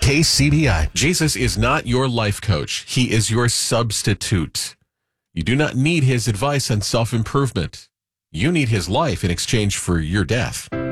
KCBI. Jesus is not your life coach. He is your substitute. You do not need his advice on self-improvement. You need his life in exchange for your death.